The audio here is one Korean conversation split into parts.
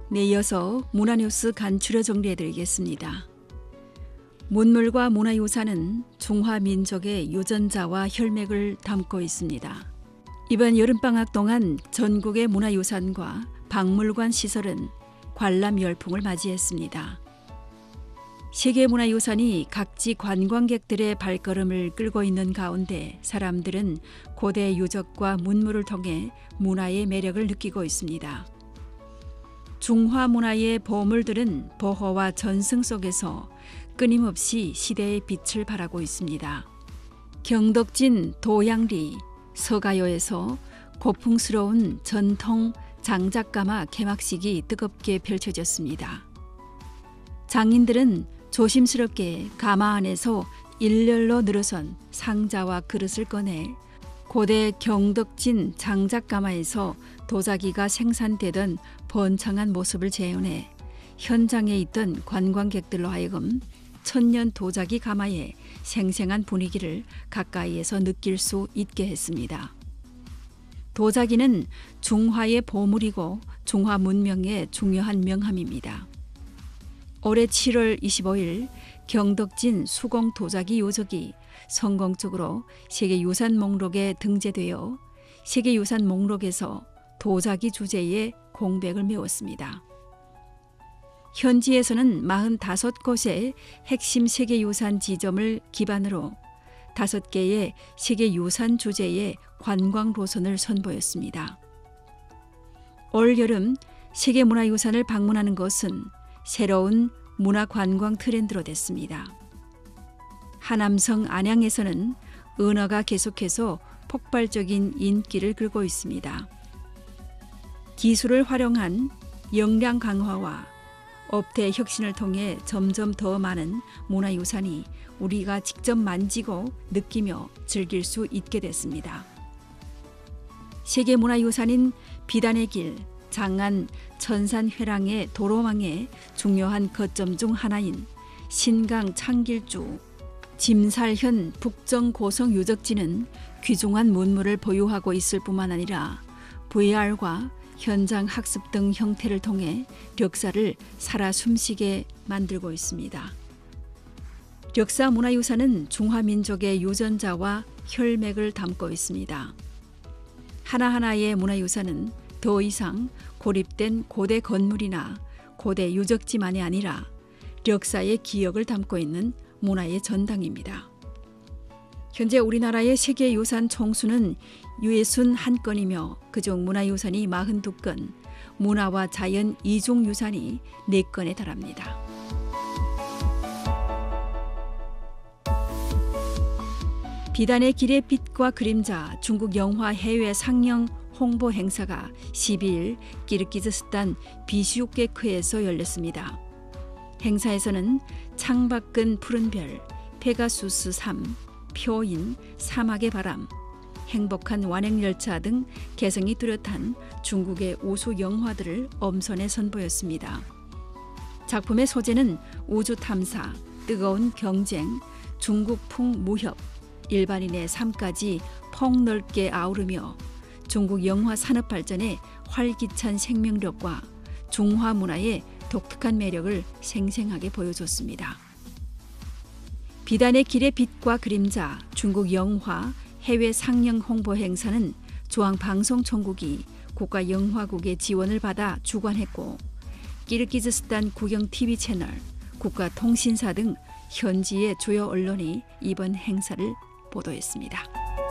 네, 이어서 문화뉴스 간추려 정리해드리겠습니다. 문물과 문화유산은 중화민족의 유전자와 혈맥을 담고 있습니다. 이번 여름방학 동안 전국의 문화유산과 박물관 시설은 관람 열풍을 맞이했습니다. 세계문화유산이 각지 관광객들의 발걸음을 끌고 있는 가운데 사람들은 고대 유적과 문물을 통해 문화의 매력을 느끼고 있습니다. 중화 문화의 보물들은 보호와 전승 속에서 끊임없이 시대의 빛을 발하고 있습니다. 경덕진 도양리 서가요에서 고풍스러운 전통 장작가마 개막식이 뜨겁게 펼쳐졌습니다. 장인들은 조심스럽게 가마 안에서 일렬로 늘어선 상자와 그릇을 꺼내 고대 경덕진 장작가마에서 도자기가 생산되던 번창한 모습을 재현해 현장에 있던 관광객들로 하여금 천년 도자기 가마의 생생한 분위기를 가까이에서 느낄 수 있게 했습니다. 도자기는 중화의 보물이고 중화 문명의 중요한 명함입니다. 올해 7월 25일 경덕진 수공 도자기 요적이 성공적으로 세계유산 목록에 등재되어 세계유산 목록에서 도자기 주제의 공백을 메웠습니다. 현지에서는 45곳의 핵심 세계유산 지점을 기반으로 5개의 세계유산 주제의 관광 노선을 선보였습니다. 올 여름 세계문화유산을 방문하는 것은 새로운 문화관광 트렌드로 됐습니다. 하남성 안양에서는 은어가 계속해서 폭발적인 인기를 끌고 있습니다. 기술을 활용한 역량 강화와 업태 혁신을 통해 점점 더 많은 문화유산이 우리가 직접 만지고 느끼며 즐길 수 있게 됐습니다. 세계문화유산인 비단의 길, 장안 천산회랑의 도로망의 중요한 거점 중 하나인 신강 창길주, 짐살현 북정고성 유적지는 귀중한 문물을 보유하고 있을 뿐만 아니라 VR과 현장 학습 등 형태를 통해 역사를 살아 숨쉬게 만들고 있습니다. 역사문화유산은 중화민족의 유전자와 혈맥을 담고 있습니다. 하나하나의 문화유산은 더 이상 고립된 고대 건물이나 고대 유적지만이 아니라 역사의 기억을 담고 있는 문화의 전당입니다. 현재 우리나라의 세계유산 총수는 61건이며 그중 문화유산이 42건, 문화와 자연 이중유산이 4건에 달합니다. 비단의 길의 빛과 그림자 중국 영화 해외 상영 홍보 행사가 12일 키르기즈스탄 비슈케크에서 열렸습니다. 행사에서는 창밖은 푸른 별, 페가수스 3, 표인, 사막의 바람, 행복한 완행열차 등 개성이 뚜렷한 중국의 우수 영화들을 엄선해 선보였습니다. 작품의 소재는 우주 탐사, 뜨거운 경쟁, 중국풍 무협, 일반인의 삶까지 폭넓게 아우르며 중국 영화 산업 발전의 활기찬 생명력과 중화 문화의 독특한 매력을 생생하게 보여줬습니다. 비단의 길의 빛과 그림자 중국 영화 해외 상영 홍보 행사는 중앙방송총국이 국가영화국의 지원을 받아 주관했고 키르기즈스탄 국영 TV 채널, 국가통신사 등 현지의 주요 언론이 이번 행사를 보도했습니다.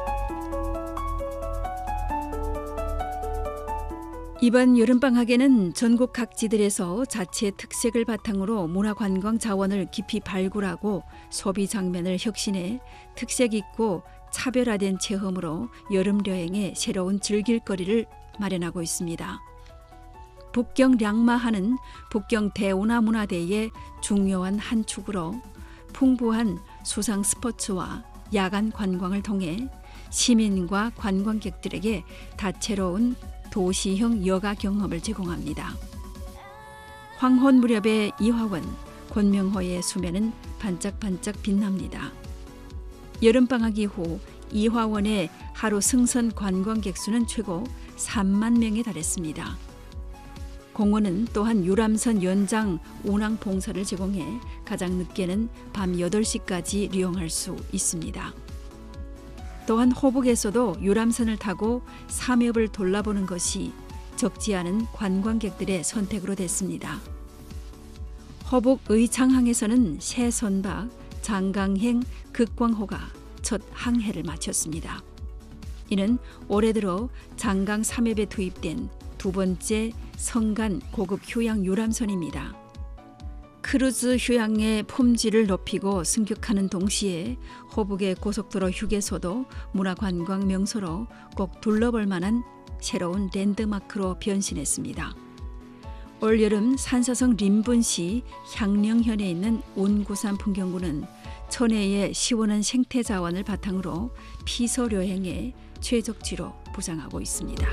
이번 여름방학에는 전국 각지들에서 자체 특색을 바탕으로 문화관광 자원을 깊이 발굴하고 소비 장면을 혁신해 특색 있고 차별화된 체험으로 여름 여행의 새로운 즐길거리를 마련하고 있습니다. 북경 량마하는 북경 대운하 문화대의 중요한 한 축으로 풍부한 수상 스포츠와 야간 관광을 통해 시민과 관광객들에게 다채로운 도시형 여가 경험을 제공합니다. 황혼 무렵의 이화원, 권명호의 수면은 반짝반짝 빛납니다. 여름방학 이후 이화원의 하루 승선 관광객 수는 최고 3만 명에 달했습니다. 공원은 또한 유람선 연장 운항 봉사를 제공해 가장 늦게는 밤 8시까지 이용할 수 있습니다. 또한 호북에서도 유람선을 타고 삼엽을 돌아보는 것이 적지 않은 관광객들의 선택으로 됐습니다. 호북 의창항에서는 새 선박 장강행 극광호가 첫 항해를 마쳤습니다. 이는 올해 들어 장강 삼엽에 투입된 두 번째 성간 고급 휴양 유람선입니다. 크루즈 휴양의 품질을 높이고 승격하는 동시에 호북의 고속도로 휴게소도 문화관광 명소로 꼭 둘러볼 만한 새로운 랜드마크로 변신했습니다. 올여름 산사성 림분시 향령현에 있는 운구산 풍경구는 천혜의 시원한 생태 자원을 바탕으로 피서 여행의 최적지로 부상하고 있습니다.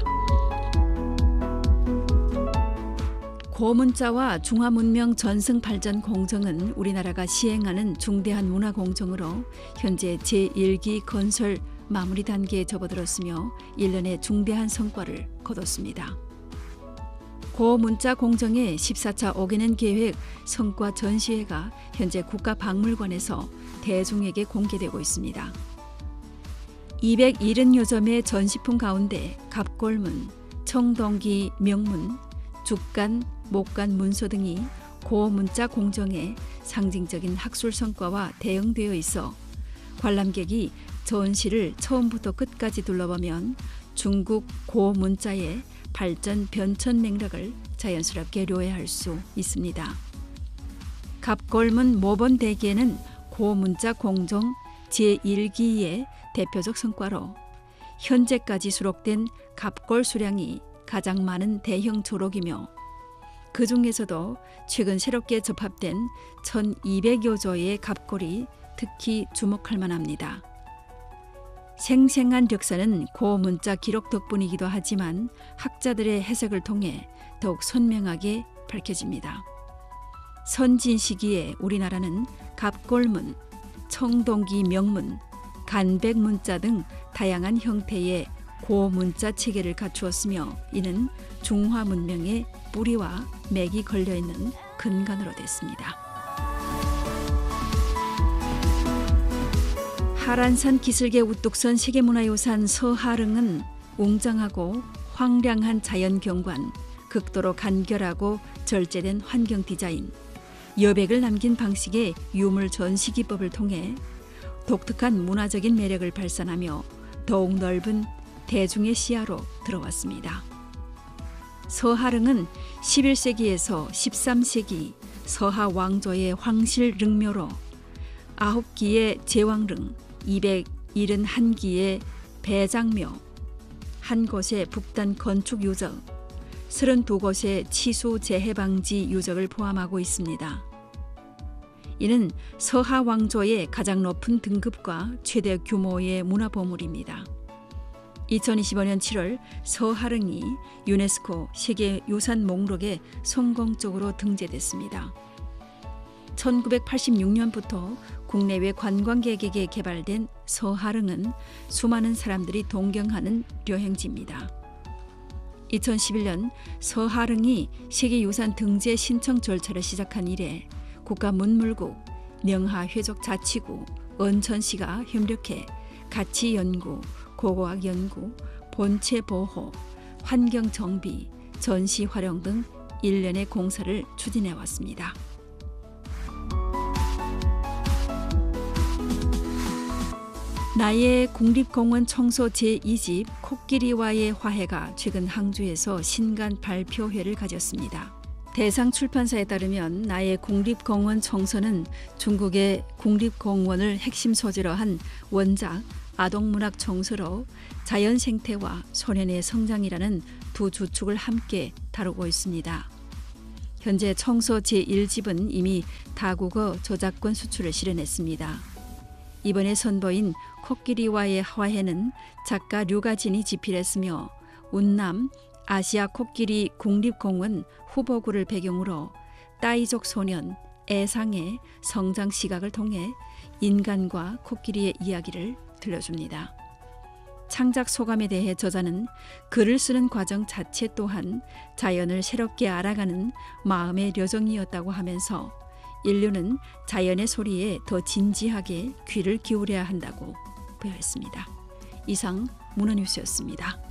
고문자와 중화문명 전승발전 공정은 우리나라가 시행하는 중대한 문화공정으로 현재 제1기 건설 마무리 단계에 접어들었으며 1년의 중대한 성과를 거뒀습니다. 고문자 공정의 14차 5개년 계획 성과 전시회가 현재 국가박물관에서 대중에게 공개되고 있습니다. 270여 점의 전시품 가운데 갑골문, 청동기 명문, 죽간, 목간 문서 등이 고문자 공정의 상징적인 학술 성과와 대응되어 있어 관람객이 전시를 처음부터 끝까지 둘러보면 중국 고문자의 발전 변천 맥락을 자연스럽게 료해할 수 있습니다. 갑골문 모본 대기에는 고문자 공정 제1기의 대표적 성과로 현재까지 수록된 갑골 수량이 가장 많은 대형 조록이며 그 중에서도 최근 새롭게 접합된 1200여 조의 갑골이 특히 주목할 만합니다. 생생한 역사는 고문자 기록 덕분이기도 하지만 학자들의 해석을 통해 더욱 선명하게 밝혀집니다. 선진 시기에 우리나라는 갑골문, 청동기 명문, 간백문자 등 다양한 형태의 고문자 체계를 갖추었으며 이는 중화 문명의 뿌리와 맥이 걸려있는 근간으로 됐습니다. 하란산 기슭의 우뚝선 세계문화유산 서하릉은 웅장하고 황량한 자연경관, 극도로 간결하고 절제된 환경 디자인, 여백을 남긴 방식의 유물 전시 기법을 통해 독특한 문화적인 매력을 발산하며 더욱 넓은 대중의 시야로 들어왔습니다. 서하릉은 11세기에서 13세기 서하 왕조의 황실 릉묘로 9기의 제왕릉, 271기의 배장묘, 한 곳의 북단 건축 유적, 32곳의 치수 재해 방지 유적을 포함하고 있습니다. 이는 서하 왕조의 가장 높은 등급과 최대 규모의 문화보물입니다. 2025년 7월 서하릉이 유네스코 세계유산 목록에 성공적으로 등재됐습니다. 1986년부터 국내외 관광객에게 개발된 서하릉은 수많은 사람들이 동경하는 여행지입니다. 2011년 서하릉이 세계유산 등재 신청 절차를 시작한 이래 국가문물국, 명하회족자치구, 언천시가 협력해 가치연구, 고고학연구, 본체보호, 환경정비, 전시활용 등 일련의 공사를 추진해왔습니다. 나의 국립공원 청소 제2집 코끼리와의 화해가 최근 항주에서 신간 발표회를 가졌습니다. 대상 출판사에 따르면 나의 국립공원 청소는 중국의 국립공원을 핵심 소재로 한 원작 아동문학 청소로 자연 생태와 소년의 성장이라는 두 주축을 함께 다루고 있습니다. 현재 청소 제1집은 이미 다국어 저작권 수출을 실현했습니다. 이번에 선보인 코끼리와의 화해는 작가 류가진이 집필했으며 운남 아시아 코끼리 국립공원 후보구를 배경으로 따이족 소년 애상의 성장 시각을 통해 인간과 코끼리의 이야기를 들려줍니다. 창작 소감에 대해 저자는 글을 쓰는 과정 자체 또한 자연을 새롭게 알아가는 마음의 여정이었다고 하면서 인류는 자연의 소리에 더 진지하게 귀를 기울여야 한다고 표현했습니다. 이상 문어뉴스였습니다.